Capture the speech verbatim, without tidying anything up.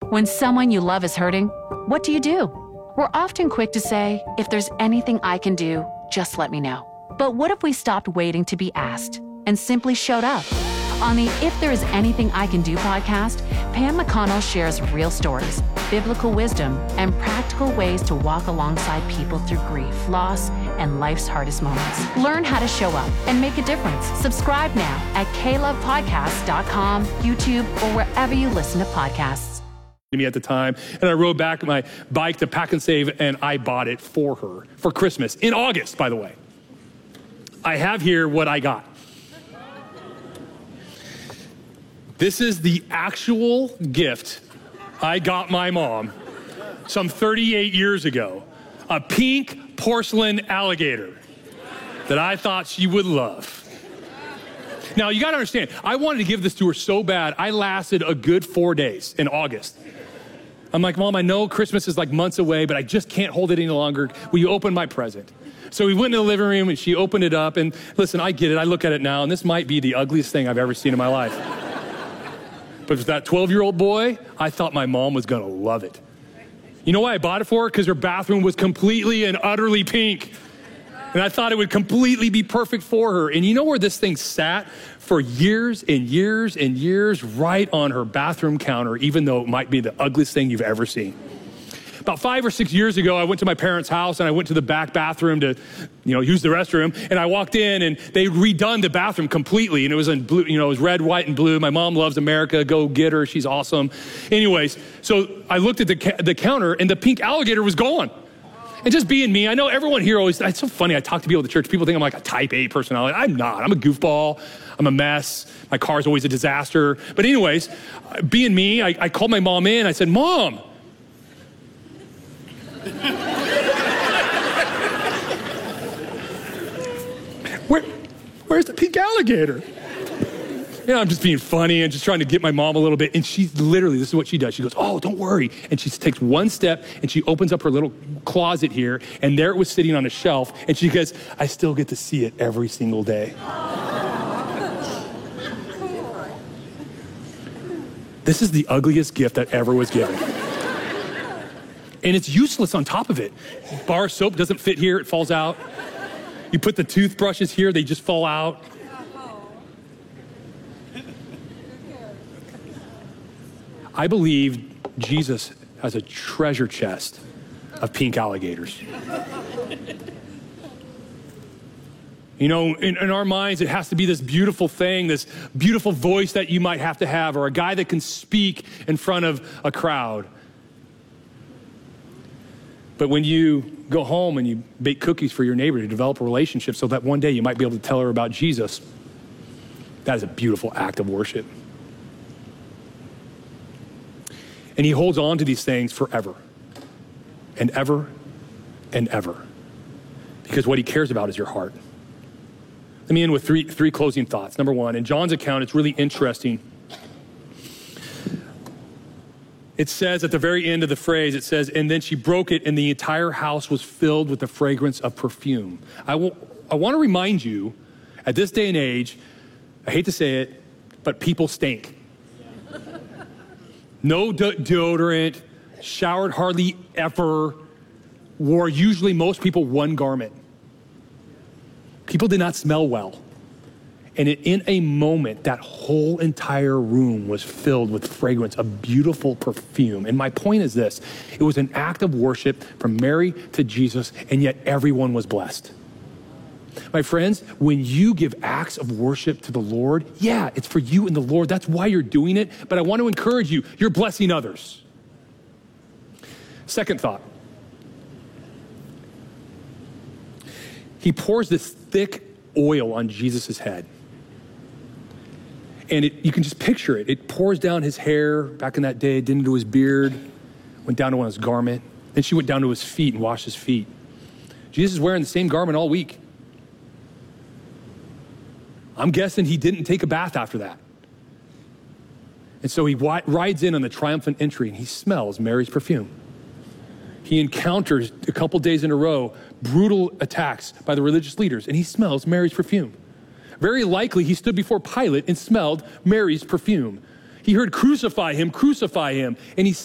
When someone you love is hurting, what do you do? We're often quick to say, if there's anything I can do, just let me know. But what if we stopped waiting to be asked and simply showed up? On the If There Is Anything I Can Do podcast, Pam McConnell shares real stories, biblical wisdom, and practical ways to walk alongside people through grief, loss, and life's hardest moments. Learn how to show up and make a difference. Subscribe now at k love podcast dot com, YouTube, or wherever you listen to podcasts. Me at the time, and I rode back my bike to Pack and Save, and I bought it for her for Christmas in August, by the way. I have here what I got. This is the actual gift I got my mom some thirty-eight years ago. A pink porcelain alligator that I thought she would love. Now, you gotta understand, I wanted to give this to her so bad, I lasted a good four days in August. I'm like, Mom, I know Christmas is like months away, but I just can't hold it any longer. Will you open my present? So we went into the living room and she opened it up, and listen, I get it, I look at it now, and this might be the ugliest thing I've ever seen in my life. But for that twelve-year-old boy, I thought my mom was gonna love it. You know why I bought it for her? Because her bathroom was completely and utterly pink. And I thought it would completely be perfect for her. And you know where this thing sat for years and years and years? Right on her bathroom counter, even though it might be the ugliest thing you've ever seen. About five or six years ago, I went to my parents' house and I went to the back bathroom to, you know, use the restroom. And I walked in and they redone the bathroom completely. And it was in blue, you know, it was red, white, and blue. My mom loves America. Go get her. She's awesome. Anyways, so I looked at the, ca- the counter and the pink alligator was gone. And just being me, I know everyone here always, it's so funny, I talk to people at the church, people think I'm like a type A personality. I'm not, I'm a goofball, I'm a mess, my car's always a disaster. But anyways, being me, I, I called my mom in, I said, Mom. Where, where's the pink alligator? You know, I'm just being funny and just trying to get my mom a little bit. And she's literally, this is what she does. She goes, oh, don't worry. And she takes one step and she opens up her little closet here. And there it was sitting on a shelf. And she goes, I still get to see it every single day. This is the ugliest gift that ever was given. And it's useless on top of it. Bar soap doesn't fit here, it falls out. You put the toothbrushes here, they just fall out. I believe Jesus has a treasure chest of pink alligators. You know, in, in our minds, it has to be this beautiful thing, this beautiful voice that you might have to have, or a guy that can speak in front of a crowd. But when you go home and you bake cookies for your neighbor to develop a relationship so that one day you might be able to tell her about Jesus, that is a beautiful act of worship. And he holds on to these things forever and ever and ever, because what he cares about is your heart. Let me end with three, three closing thoughts. Number one, in John's account, it's really interesting. It says at the very end of the phrase, it says, and then she broke it and the entire house was filled with the fragrance of perfume. I, w- I want to remind you, at this day and age, I hate to say it, but people stink. No de- deodorant, showered hardly ever, wore usually most people one garment. People did not smell well. And it, in a moment, that whole entire room was filled with fragrance, a beautiful perfume. And my point is this, it was an act of worship from Mary to Jesus, and yet everyone was blessed. My friends, when you give acts of worship to the Lord, yeah, it's for you and the Lord. That's why you're doing it. But I want to encourage you, you're blessing others. Second thought. He pours this thick oil on Jesus' head. And it, you can just picture it. It pours down his hair back in that day, then into his beard, went down to his garment. Then she went down to his feet and washed his feet. Jesus is wearing the same garment all week. I'm guessing he didn't take a bath after that. And so he wi- rides in on the triumphant entry and he smells Mary's perfume. He encounters a couple days in a row brutal attacks by the religious leaders and he smells Mary's perfume. Very likely he stood before Pilate and smelled Mary's perfume. He heard, crucify him, crucify him, and he